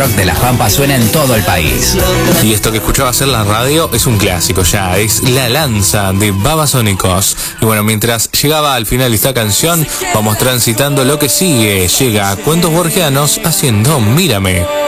rock de Las Pampas suena en todo el país. Y esto que escuchabas en la radio es un clásico ya, es La Lanza de Babasónicos. Y bueno, mientras llegaba al final esta canción, vamos transitando lo que sigue. Llega Cuentos Borgianos haciendo Mírame.